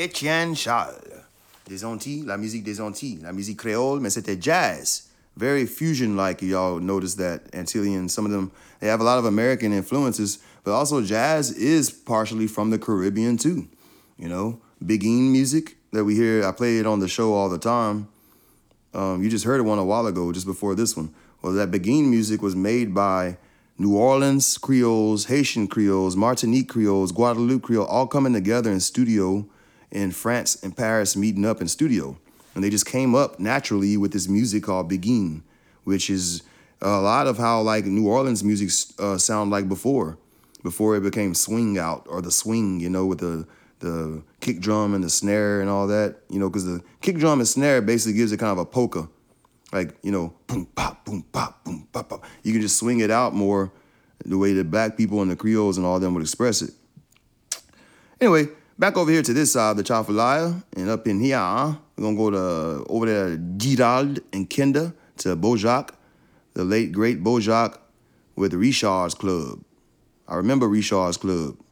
Etienne Charles. Des Antilles, la musique des Antilles, la musique créole, mais c'était jazz. Very fusion-like, y'all notice that. Antillean, some of them, they have a lot of American influences, but also jazz is partially from the Caribbean too. You know, Beguine music that we hear, I play it on the show all the time. You just heard one a while ago, just before this one. Well, that Beguine music was made by New Orleans Creoles, Haitian Creoles, Martinique Creoles, Guadeloupe Creole, all coming together in studio in France and Paris, meeting up in studio. And they just came up naturally with this music called Beguine, which is a lot of how like New Orleans music sound like before it became swing out, or the swing, you know, with the kick drum and the snare and all that, you know, because the kick drum and snare basically gives it kind of a polka, like, you know, boom, pop, boom, pop, boom, pop, pop. You can just swing it out more the way the black people and the Creoles and all them would express it. Anyway, back over here to this side of the Chafalaya, and up in here, we're going to go to over there to Girald and Kenda, to Bojac, the late, great Bojac with Richard's Club. I remember Richard's Club.